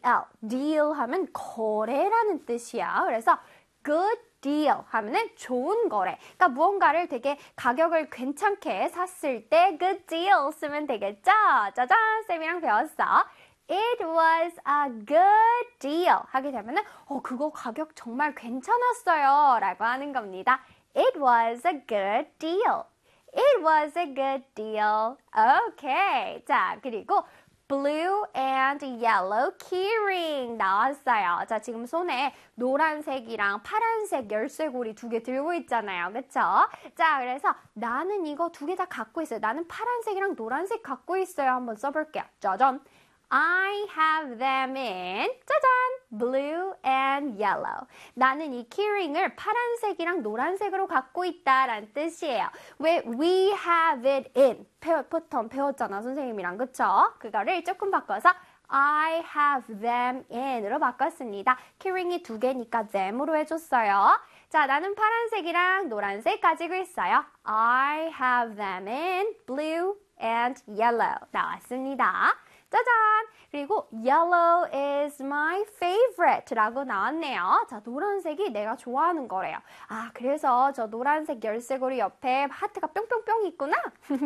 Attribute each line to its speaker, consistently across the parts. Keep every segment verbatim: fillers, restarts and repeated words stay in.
Speaker 1: deal. deal 하면 거래라는 뜻이야. 그래서 good deal 하면은 좋은 거래. 그러니까 무언가를 되게 가격을 괜찮게 샀을 때 good deal 쓰면 되겠죠? 짜잔! 쌤이랑 배웠어. It was a good deal 하게 되면은 어 그거 가격 정말 괜찮았어요 라고 하는 겁니다. It was a good deal. It was a good deal. Okay. 자, 그리고 blue and yellow keyring 나왔어요. 자, 지금 손에 노란색이랑 파란색 열쇠고리 두 개 들고 있잖아요. 그쵸? 자, 그래서 나는 이거 두 개 다 갖고 있어요. 나는 파란색이랑 노란색 갖고 있어요. 한번 써볼게요. 짜잔. I have them in 짜잔 blue and yellow. 나는 이 keyring을 파란색이랑 노란색으로 갖고 있다라는 뜻이에요. 왜 we have it in 패턴 배웠잖아 선생님이랑 그쵸? 그거를 조금 바꿔서 I have them in으로 바꿨습니다. keyring이 두 개니까 them으로 해줬어요. 자, 나는 파란색이랑 노란색 가지고 있어요. I have them in blue and yellow 나왔습니다. 짜잔! 그리고 yellow is my favorite 라고 나왔네요. 자, 노란색이 내가 좋아하는 거래요. 아, 그래서 저 노란색 열쇠고리 옆에 하트가 뿅뿅뿅 있구나?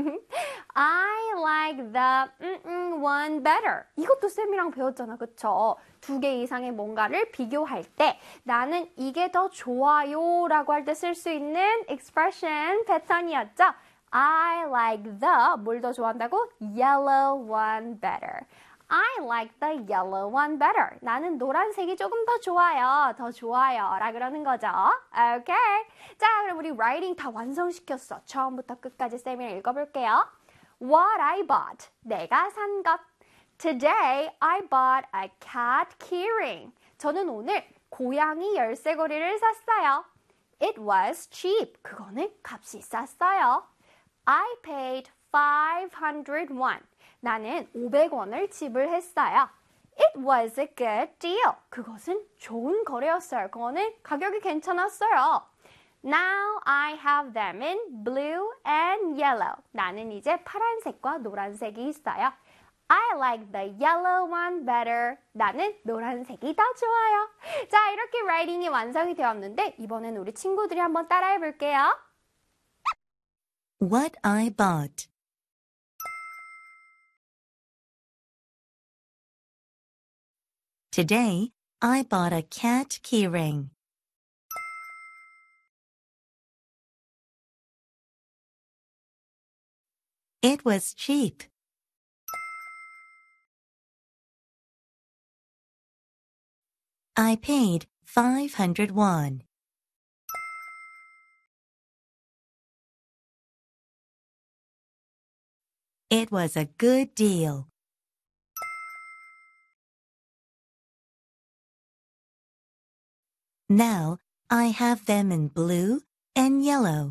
Speaker 1: I like the mm-mm one better. 이것도 쌤이랑 배웠잖아, 그쵸? 두 개 이상의 뭔가를 비교할 때 나는 이게 더 좋아요 라고 할 때 쓸 수 있는 expression 패턴이었죠? I like the, 뭘 더 좋아한다고? Yellow one better. I like the yellow one better. 나는 노란색이 조금 더 좋아요. 더 좋아요. 라 그러는 거죠. Okay. 자, 그럼 우리 writing 다 완성시켰어. 처음부터 끝까지 쌤이랑 읽어볼게요. What I bought. 내가 산 것. Today I bought a cat keyring. 저는 오늘 고양이 열쇠고리를 샀어요. It was cheap. 그거는 값이 쌌어요. I paid five hundred won. 나는 오백 원을 지불했어요. It was a good deal. 그것은 좋은 거래였어요. 그거는 가격이 괜찮았어요. Now I have them in blue and yellow. 나는 이제 파란색과 노란색이 있어요. I like the yellow one better. 나는 노란색이 더 좋아요. 자, 이렇게 writing이 완성이 되었는데 이번엔 우리 친구들이 한번 따라해 볼게요.
Speaker 2: What I bought. Today, I bought a cat keyring. It was cheap. I paid five hundred won. It was a good deal. Now I have them in blue and yellow.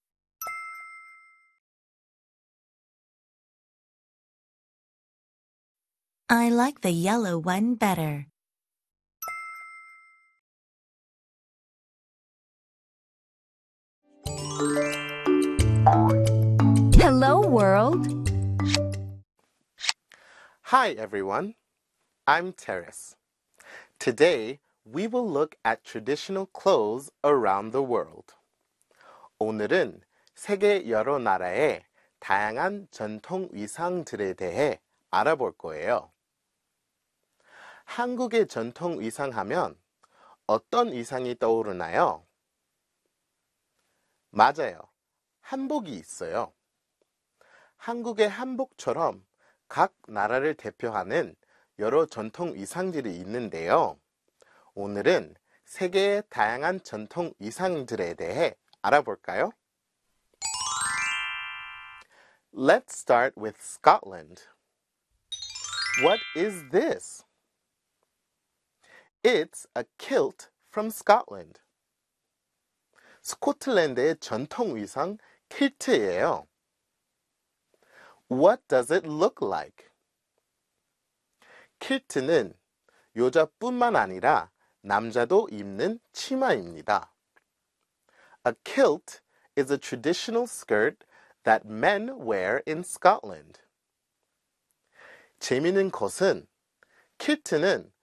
Speaker 2: I like the yellow one better.
Speaker 1: Hello world.
Speaker 3: Hi everyone, I'm Terrace. Today we will look at traditional clothes around the world. 오늘은 세계 여러 나라의 다양한 전통 의상들에 대해 알아볼 거예요. 한국의 전통 의상 하면 어떤 의상이 떠오르나요? 맞아요. 한복이 있어요. 한국의 한복처럼 각 나라를 대표하는 여러 전통 의상들이 있는데요. 오늘은 세계의 다양한 전통 의상들에 대해 알아볼까요? Let's start with Scotland. What is this? It's a kilt from Scotland. 스코틀랜드의 전통 의상 킬트예요. What does it look like? 킬트는 여자뿐만 아니라 남자도 입는 치마입니다. A kilt is a traditional skirt that men wear in Scotland. 재미있는 것은 킬트는